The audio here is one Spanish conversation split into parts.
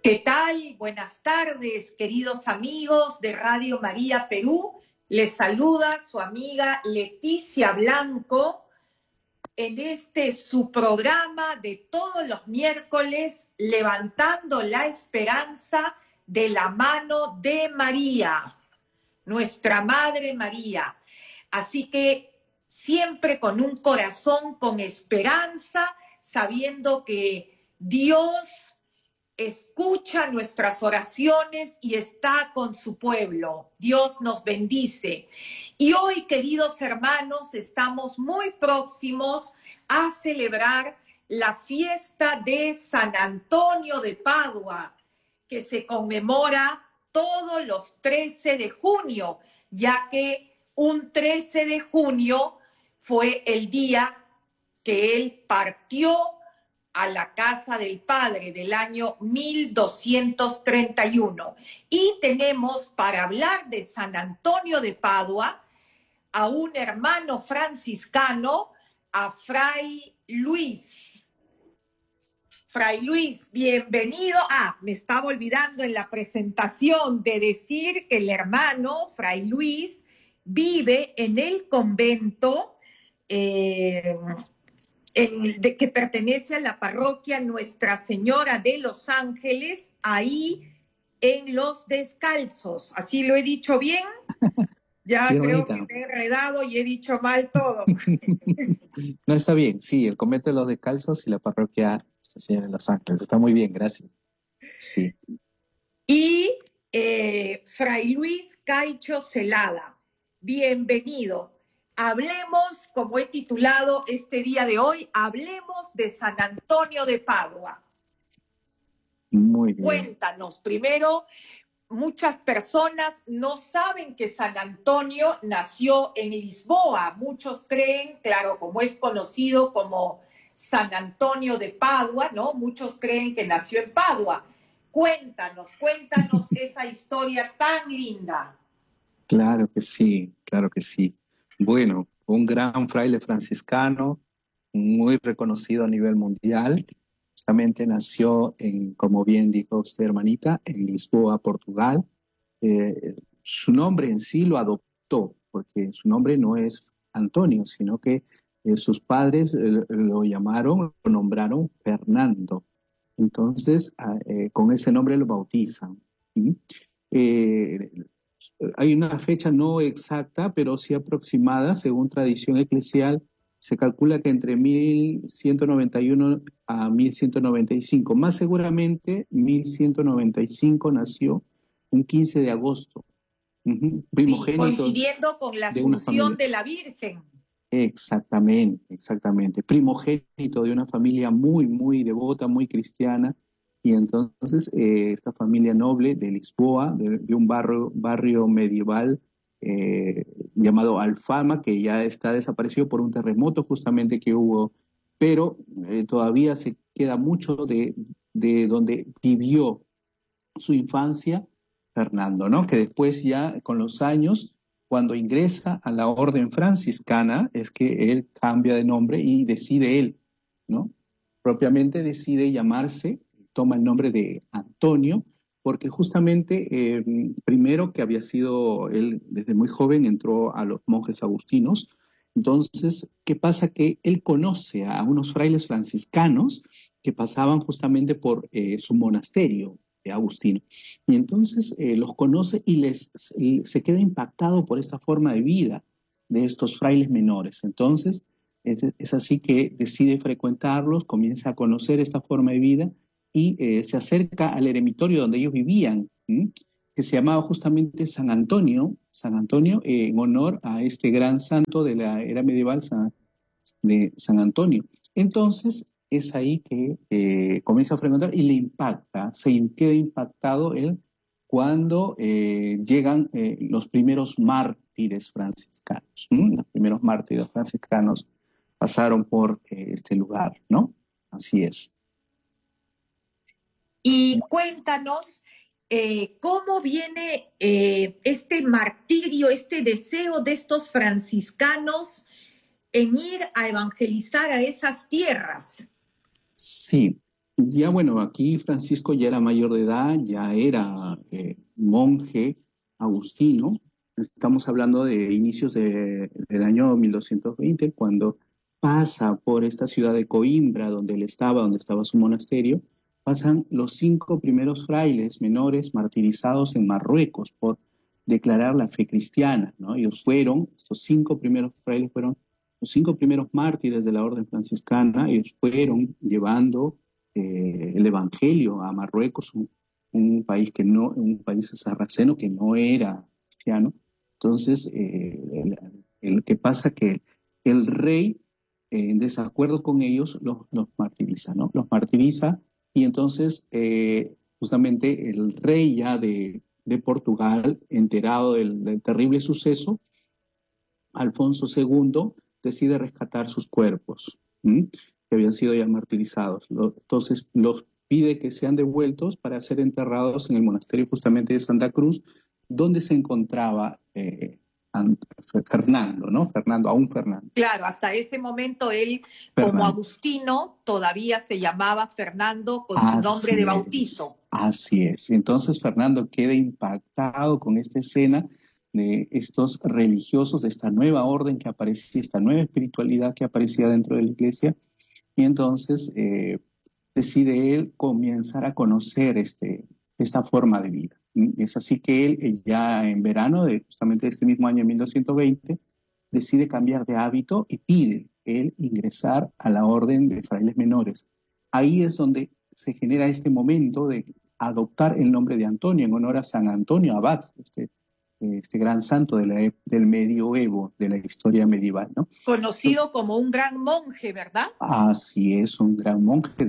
¿Qué tal? Buenas tardes, queridos amigos de Radio María Perú. Les saluda su amiga Leticia Blanco en su programa de todos los miércoles, Levantando la Esperanza de la mano de María, nuestra Madre María. Así que siempre con un corazón con esperanza, sabiendo que Dios escucha nuestras oraciones y está con su pueblo. Dios nos bendice. Y hoy, queridos hermanos, estamos muy próximos a celebrar la fiesta de San Antonio de Padua, que se conmemora todos los 13 de junio, ya que un 13 de junio fue el día que él partió a la casa del Padre del año 1231. Y tenemos para hablar de San Antonio de Padua a un hermano franciscano, a Fray Luis. Fray Luis, bienvenido. Me estaba olvidando en la presentación de decir que el hermano Fray Luis vive en el convento que pertenece a la parroquia Nuestra Señora de los Ángeles, ahí en Los Descalzos. ¿Así lo he dicho bien? Ya Sí, creo hermanita. que me he enredado y he dicho mal todo. No, está bien. Sí, el convento de los Descalzos y la parroquia Nuestra Señora de los Ángeles. Está muy bien, gracias. Sí. Y Fray Luis Caicho Celada, bienvenido. Hablemos, como he titulado este día de hoy, hablemos de San Antonio de Padua. Muy bien. Cuéntanos, primero, muchas personas no saben que San Antonio nació en Lisboa. Muchos creen, claro, como es conocido como San Antonio de Padua, ¿no? Muchos creen que nació en Padua. Cuéntanos esa historia tan linda. Claro que sí, claro que sí. Bueno, un gran fraile franciscano, muy reconocido a nivel mundial. Justamente nació como bien dijo usted, hermanita, en Lisboa, Portugal. Su nombre en sí lo adoptó, porque su nombre no es Antonio, sino que sus padres lo nombraron Fernando. Entonces, con ese nombre lo bautizan. ¿Sí? Eh, Hay una fecha no exacta, pero sí aproximada, según tradición eclesial, se calcula que entre 1191 a 1195, más seguramente 1195 nació un 15 de agosto, Sí, primogénito coincidiendo con la de una Asunción familia. de la Virgen. Exactamente, exactamente. Primogénito de una familia muy, muy devota, muy cristiana. Y entonces esta familia noble de Lisboa, de un barrio medieval eh, llamado Alfama, que ya está desaparecido por un terremoto justamente que hubo, pero todavía se queda mucho de donde vivió su infancia Fernando, ¿no? Que después ya con los años, cuando ingresa a la orden franciscana, es que él cambia de nombre y decide él, ¿no? Propiamente decide llamarse, toma el nombre de Antonio, porque justamente primero que había sido él desde muy joven, entró a los monjes agustinos. Entonces, ¿qué pasa? Que él conoce a unos frailes franciscanos que pasaban justamente por su monasterio de Agustino. Y entonces los conoce y se queda impactado por esta forma de vida de estos frailes menores. Entonces es así que decide frecuentarlos, comienza a conocer esta forma de vida y se acerca al eremitorio donde ellos vivían, que se llamaba justamente San Antonio en honor a este gran santo de la era medieval, de San Antonio. Entonces es ahí que comienza a frecuentar y le impacta, queda impactado él cuando llegan los primeros mártires franciscanos. Los primeros mártires franciscanos pasaron por este lugar, ¿no? Así es. Y cuéntanos cómo viene este martirio, este deseo de estos franciscanos en ir a evangelizar a esas tierras. Sí. Ya bueno, aquí Francisco ya era mayor de edad, ya era monje agustino. Estamos hablando de inicios del año 1220, cuando pasa por esta ciudad de Coimbra, donde estaba su monasterio, pasan los 5 primeros frailes menores martirizados en Marruecos por declarar la fe cristiana, ¿no? Estos 5 primeros frailes fueron los 5 primeros mártires de la orden franciscana. Ellos fueron llevando el Evangelio a Marruecos, un país un país sarraceno que no era cristiano. Entonces, el que pasa que el rey, en desacuerdo con ellos, los martiriza, ¿no? Los martiriza, y entonces justamente el rey ya de Portugal, enterado del terrible suceso, Alfonso II decide rescatar sus cuerpos, ¿m? Que habían sido ya martirizados. Entonces los pide que sean devueltos para ser enterrados en el monasterio justamente de Santa Cruz, donde se encontraba Fernando, ¿no? Aún Fernando. Claro, hasta ese momento él, como Fernando. agustino, todavía se llamaba Fernando con su nombre de bautizo. Así es. Entonces Fernando queda impactado con esta escena de estos religiosos, de esta nueva orden que aparecía, esta nueva espiritualidad que aparecía dentro de la iglesia, y entonces decide él comenzar a conocer esta forma de vida. Es así que él, ya en verano de justamente este mismo año 1220, decide cambiar de hábito y pide él ingresar a la orden de frailes menores. Ahí es donde se genera este momento de adoptar el nombre de Antonio en honor a San Antonio Abad, este gran santo del medioevo, de la historia medieval, ¿no? Conocido como un gran monje, ¿verdad? Así es, un gran monje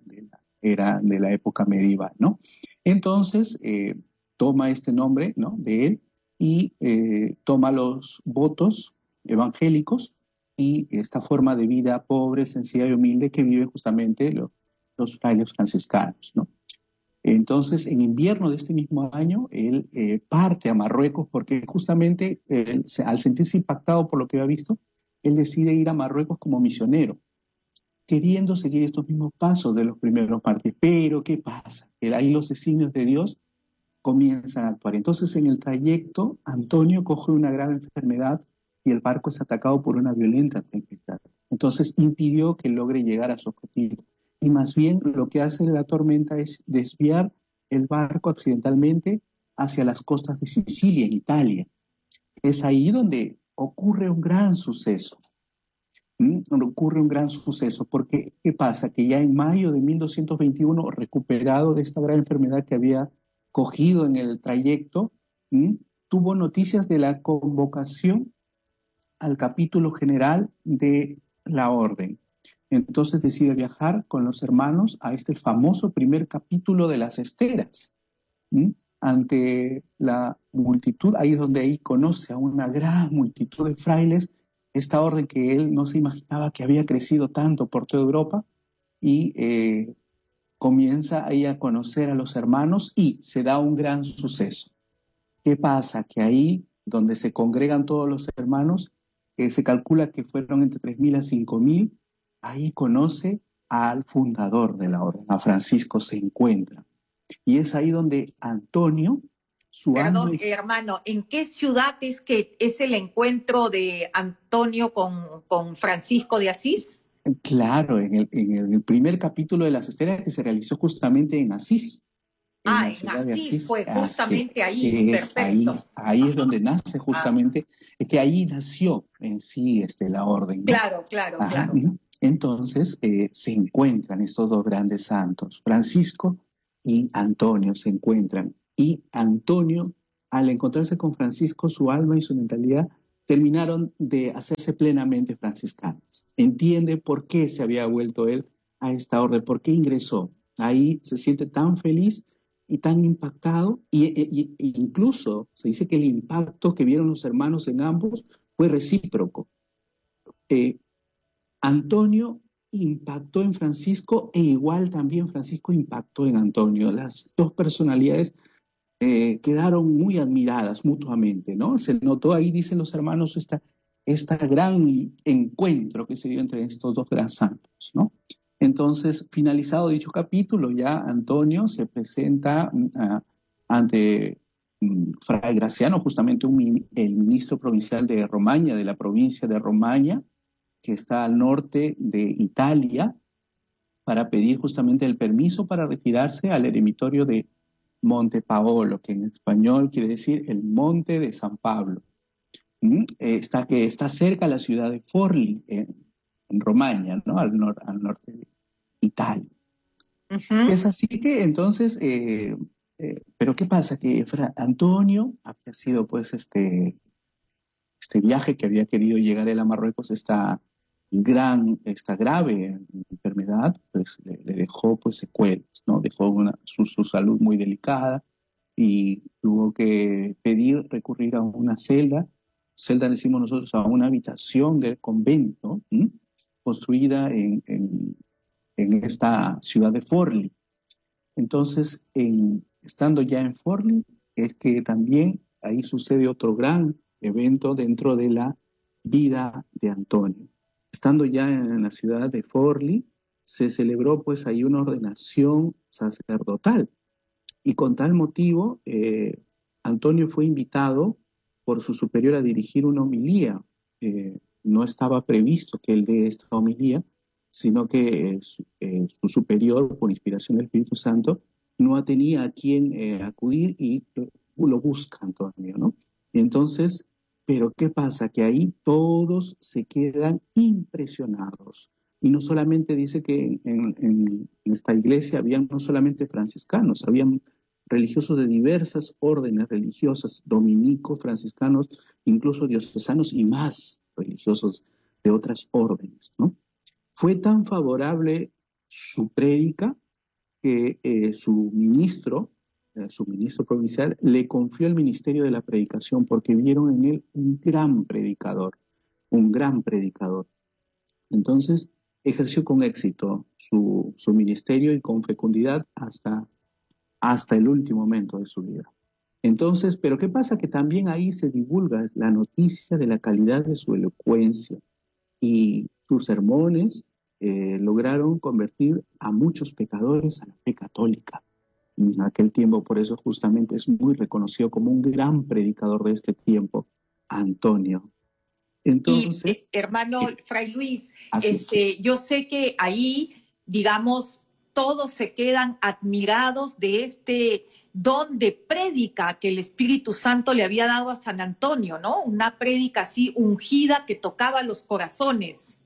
de la época medieval, ¿no? Entonces, toma este nombre, ¿no?, de él, y toma los votos evangélicos y esta forma de vida pobre, sencilla y humilde que viven justamente los frailes franciscanos, ¿no? Entonces, en invierno de este mismo año, él parte a Marruecos porque justamente al sentirse impactado por lo que había visto, él decide ir a Marruecos como misionero, queriendo seguir estos mismos pasos de los primeros mártires. Pero, ¿qué pasa? Que ahí los designios de Dios comienzan a actuar. Entonces, en el trayecto, Antonio coge una grave enfermedad y el barco es atacado por una violenta tempestad. Entonces, impidió que logre llegar a su objetivo. Y más bien, lo que hace la tormenta es desviar el barco accidentalmente hacia las costas de Sicilia, en Italia. Es ahí donde ocurre un gran suceso. Ocurre un gran suceso, porque ¿qué pasa? Que ya en mayo de 1221, recuperado de esta grave enfermedad que había cogido en el trayecto, tuvo noticias de la convocación al capítulo general de la orden. Entonces decide viajar con los hermanos a este famoso primer capítulo de las esteras. Ante la multitud, ahí es donde ahí conoce a una gran multitud de frailes, esta orden que él no se imaginaba que había crecido tanto por toda Europa, y comienza ahí a conocer a los hermanos y se da un gran suceso. ¿Qué pasa? Que ahí donde se congregan todos los hermanos, se calcula que fueron entre 3.000 a 5.000, ahí conoce al fundador de la orden, a Francisco, se encuentra. Y es ahí donde Antonio, su Perdón, alma... hermano, ¿en qué ciudad es que es el encuentro de Antonio con Francisco de Asís? Claro, en el primer capítulo de las esteras, que se realizó justamente en Asís, en la En ciudad de Asís, Asís. fue Así justamente ahí, es, ahí, perfecto. ahí es donde nace Ah, justamente, es que ahí nació en sí la orden, ¿no? claro, claro, Ajá. claro. Entonces se encuentran estos dos grandes santos, Francisco y Antonio se encuentran. Y Antonio, al encontrarse con Francisco, su alma y su mentalidad terminaron de hacerse plenamente franciscanos. Entiende por qué se había vuelto él a esta orden, por qué ingresó. Ahí se siente tan feliz y tan impactado, incluso se dice que el impacto que vieron los hermanos en ambos fue recíproco. Eh, Antonio impactó en Francisco e igual también Francisco impactó en Antonio. Las dos personalidades quedaron muy admiradas mutuamente, ¿no? Se notó ahí, dicen los hermanos, esta gran encuentro que se dio entre estos dos gran santos, ¿no? Entonces, finalizado dicho capítulo, ya Antonio se presenta ante Fray Graciano, justamente el ministro provincial de Romaña, de la provincia de Romaña, que está al norte de Italia, para pedir justamente el permiso para retirarse al eremitorio de Monte Paolo, que en español quiere decir el Monte de San Pablo. Que está cerca a la ciudad de Forlì, en Romaña, ¿no? Al norte de Italia. Ujú. Es así que entonces, pero ¿qué pasa? Que Antonio había sido pues este viaje que había querido llegar él a Marruecos, esta grave enfermedad, pues le dejó pues secuelas, ¿no? Dejó su salud muy delicada y tuvo que recurrir a una celda decimos nosotros, a una habitación del convento, construida en esta ciudad de Forlì. Entonces, estando ya en Forlì, es que también ahí sucede otro gran evento dentro de la vida de Antonio. Estando ya en la ciudad de Forlì, se celebró pues ahí una ordenación sacerdotal y con tal motivo Antonio fue invitado por su superior a dirigir una homilía. No estaba previsto que él dé esta homilía, sino que su superior, por inspiración del Espíritu Santo, no tenía a quién acudir y lo busca Antonio, ¿no? Y entonces, pero ¿qué pasa? Que ahí todos se quedan impresionados. Y no solamente dice que en esta iglesia habían no solamente franciscanos, habían religiosos de diversas órdenes religiosas, dominicos, franciscanos, incluso diocesanos y más religiosos de otras órdenes, ¿no? Fue tan favorable su prédica que su ministro provincial, le confió el ministerio de la predicación porque vieron en él un gran predicador. Entonces, ejerció con éxito su ministerio y con fecundidad hasta el último momento de su vida. Entonces, pero ¿qué pasa? Que también ahí se divulga la noticia de la calidad de su elocuencia y sus sermones lograron convertir a muchos pecadores a la fe católica. En aquel tiempo, por eso justamente es muy reconocido como un gran predicador de este tiempo, Antonio. Y Entonces, hermano sí, Fray Luis, así es. yo sé que ahí, digamos, todos se quedan admirados de este don de prédica que el Espíritu Santo le había dado a San Antonio, ¿no? Una prédica así ungida que tocaba los corazones.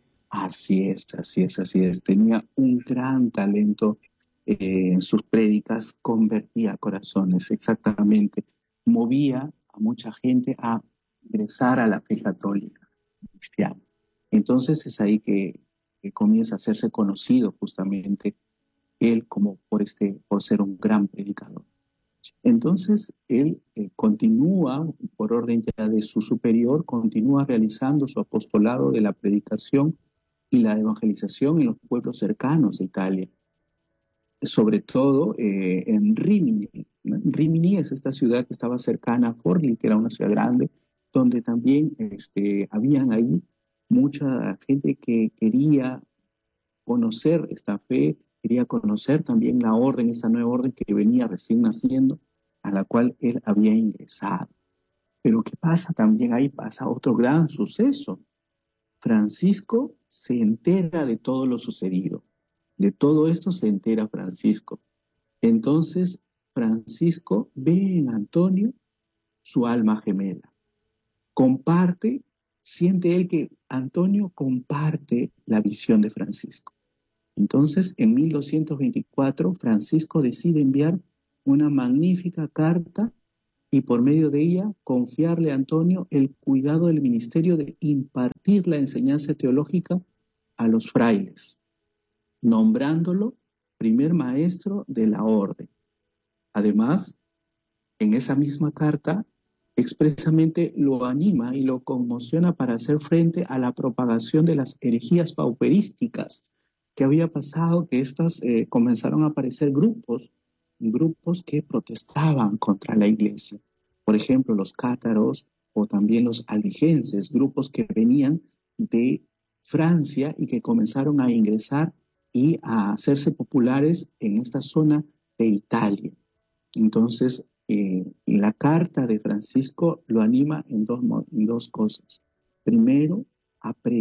Así es, así es, así es. Tenía un gran talento en sus prédicas, convertía corazones, exactamente. Movía a mucha gente a ingresar a la fe católica cristiana. Entonces es ahí que comienza a hacerse conocido justamente él como por ser un gran predicador. Entonces él continúa, por orden ya de su superior, continúa realizando su apostolado de la predicación y la evangelización en los pueblos cercanos de Italia, sobre todo en Rimini. Rimini es esta ciudad que estaba cercana a Forlì, que era una ciudad grande, donde también habían ahí mucha gente que quería conocer esta fe, quería conocer también la orden, esa nueva orden que venía recién naciendo, a la cual él había ingresado. Pero ¿qué pasa? También ahí pasa otro gran suceso. Francisco se entera de todo lo sucedido. De todo esto se entera Francisco. Entonces, Francisco ve en Antonio su alma gemela. Comparte, siente él que Antonio comparte la visión de Francisco. Entonces, en 1224, Francisco decide enviar una magnífica carta y por medio de ella confiarle a Antonio el cuidado del ministerio de impartir la enseñanza teológica a los frailes, nombrándolo primer maestro de la orden. Además, en esa misma carta, expresamente lo anima y lo conmociona para hacer frente a la propagación de las herejías pauperísticas que había pasado, que estas comenzaron a aparecer grupos que protestaban contra la iglesia. Por ejemplo, los cátaros o también los albigenses, grupos que venían de Francia y que comenzaron a ingresar y a hacerse populares en esta zona de Italia. Entonces, la carta de Francisco lo anima en dos cosas. Primero, a